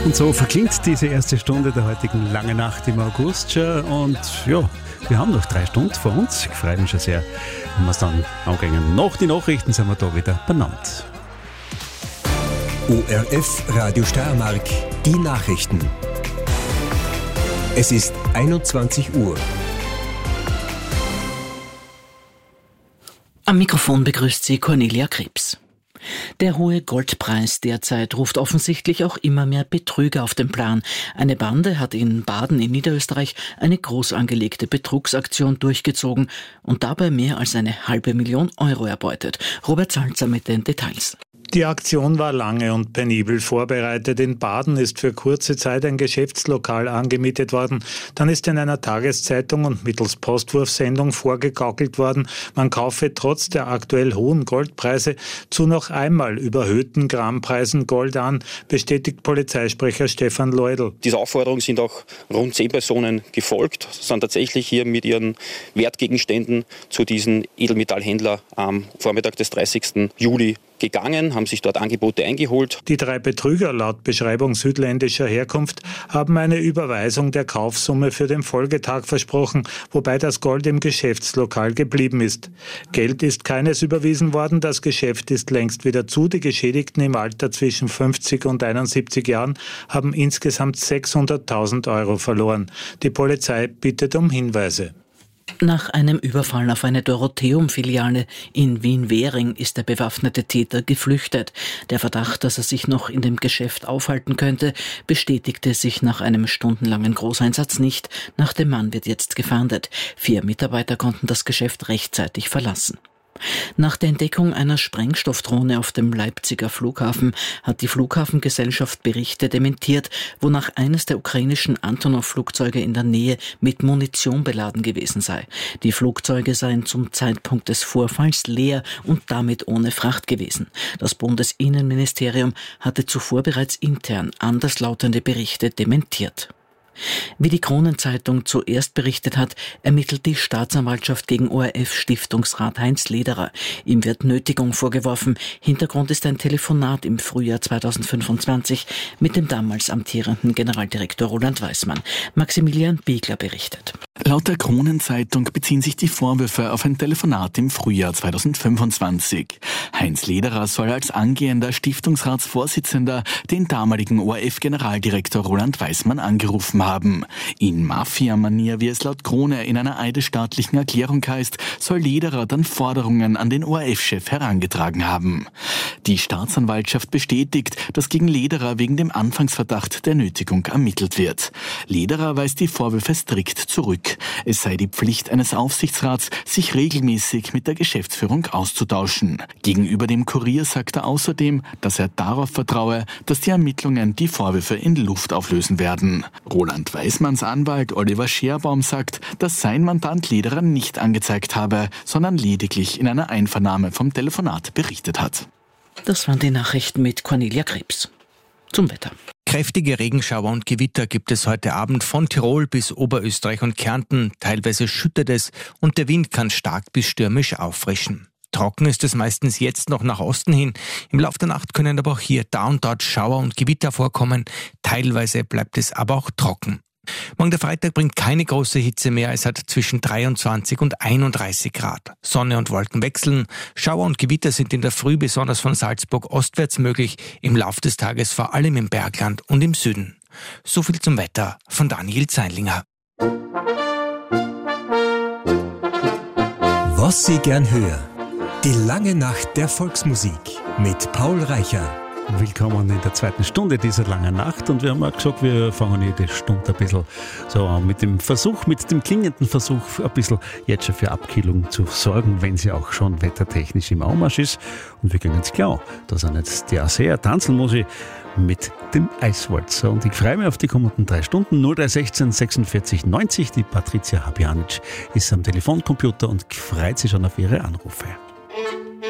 Und so verklingt diese erste Stunde der heutigen Lange Nacht im August schon. Und ja, wir haben noch 3 Stunden vor uns. Ich freue mich schon sehr, wenn wir es dann angehen. Nach den Nachrichten sind wir da wieder benannt. ORF Radio Steiermark, die Nachrichten. Es ist 21 Uhr. Am Mikrofon begrüßt sie Cornelia Krebs. Der hohe Goldpreis derzeit ruft offensichtlich auch immer mehr Betrüger auf den Plan. Eine Bande hat in Baden in Niederösterreich eine groß angelegte Betrugsaktion durchgezogen und dabei mehr als 500.000 Euro erbeutet. Robert Salzer mit den Details. Die Aktion war lange und penibel vorbereitet. In Baden ist für kurze Zeit ein Geschäftslokal angemietet worden. Dann ist in einer Tageszeitung und mittels Postwurfsendung vorgegaukelt worden, man kaufe trotz der aktuell hohen Goldpreise zu noch einmal überhöhten Grammpreisen Gold an, bestätigt Polizeisprecher Stefan Leudl. Dieser Aufforderung sind auch rund 10 Personen gefolgt, sind tatsächlich hier mit ihren Wertgegenständen zu diesem Edelmetallhändler am Vormittag des 30. Juli gegangen, haben sich dort Angebote eingeholt. Die 3 Betrüger laut Beschreibung südländischer Herkunft haben eine Überweisung der Kaufsumme für den Folgetag versprochen, wobei das Gold im Geschäftslokal geblieben ist. Geld ist keines überwiesen worden, das Geschäft ist längst wieder zu. Die Geschädigten im Alter zwischen 50 und 71 Jahren haben insgesamt 600.000 Euro verloren. Die Polizei bittet um Hinweise. Nach einem Überfall auf eine Dorotheum-Filiale in Wien-Währing ist der bewaffnete Täter geflüchtet. Der Verdacht, dass er sich noch in dem Geschäft aufhalten könnte, bestätigte sich nach einem stundenlangen Großeinsatz nicht. Nach dem Mann wird jetzt gefahndet. 4 Mitarbeiter konnten das Geschäft rechtzeitig verlassen. Nach der Entdeckung einer Sprengstoffdrohne auf dem Leipziger Flughafen hat die Flughafengesellschaft Berichte dementiert, wonach eines der ukrainischen Antonov-Flugzeuge in der Nähe mit Munition beladen gewesen sei. Die Flugzeuge seien zum Zeitpunkt des Vorfalls leer und damit ohne Fracht gewesen. Das Bundesinnenministerium hatte zuvor bereits intern anderslautende Berichte dementiert. Wie die Kronenzeitung zuerst berichtet hat, ermittelt die Staatsanwaltschaft gegen ORF-Stiftungsrat Heinz Lederer. Ihm wird Nötigung vorgeworfen. Hintergrund ist ein Telefonat im Frühjahr 2025 mit dem damals amtierenden Generaldirektor Roland Weismann. Maximilian Biegler berichtet. Laut der Kronenzeitung beziehen sich die Vorwürfe auf ein Telefonat im Frühjahr 2025. Heinz Lederer soll als angehender Stiftungsratsvorsitzender den damaligen ORF-Generaldirektor Roland Weismann angerufen haben. In Mafia-Manier, wie es laut Krone in einer eidesstaatlichen Erklärung heißt, soll Lederer dann Forderungen an den ORF-Chef herangetragen haben. Die Staatsanwaltschaft bestätigt, dass gegen Lederer wegen dem Anfangsverdacht der Nötigung ermittelt wird. Lederer weist die Vorwürfe strikt zurück. Es sei die Pflicht eines Aufsichtsrats, sich regelmäßig mit der Geschäftsführung auszutauschen. Gegenüber dem Kurier sagt er außerdem, dass er darauf vertraue, dass die Ermittlungen die Vorwürfe in Luft auflösen werden. Roland Weismanns Anwalt Oliver Scherbaum sagt, dass sein Mandant Lederer nicht angezeigt habe, sondern lediglich in einer Einvernahme vom Telefonat berichtet hat. Das waren die Nachrichten mit Cornelia Krebs. Zum Wetter. Kräftige Regenschauer und Gewitter gibt es heute Abend von Tirol bis Oberösterreich und Kärnten. Teilweise schüttet es und der Wind kann stark bis stürmisch auffrischen. Trocken ist es meistens jetzt noch nach Osten hin. Im Laufe der Nacht können aber auch hier da und dort Schauer und Gewitter vorkommen. Teilweise bleibt es aber auch trocken. Morgen der Freitag bringt keine große Hitze mehr. Es hat zwischen 23 und 31 Grad. Sonne und Wolken wechseln. Schauer und Gewitter sind in der Früh besonders von Salzburg ostwärts möglich. Im Lauf des Tages vor allem im Bergland und im Süden. So viel zum Wetter von Daniel Zeinlinger. Was Sie gern hören. Die lange Nacht der Volksmusik mit Paul Reicher. Willkommen in der 2. Stunde dieser langen Nacht und wir haben auch gesagt, wir fangen jede Stunde ein bisschen so an mit dem klingenden Versuch, ein bisschen jetzt schon für Abkühlung zu sorgen, wenn sie auch schon wettertechnisch im Anmarsch ist. Und wir gehen jetzt klar, dass er nicht der sehr tanzen muss ich mit dem Eiswalzer. Und ich freue mich auf die kommenden 3 Stunden. 0316 46 90. Die Patricia Habjanic ist am Telefoncomputer und freut sich schon auf ihre Anrufe.